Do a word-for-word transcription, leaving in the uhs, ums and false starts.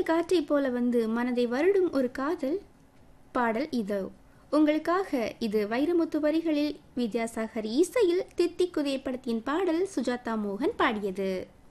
காற்றை போல வந்து மனதை வருடும் ஒரு காதல் பாடல் இதோ உங்களுக்காக. இது வைரமுத்து வரிகளில் வித்யாசாகர் இசையில் தித்திக்குதே படத்தின் பாடல். சுஜாதா மோகன் பாடியது.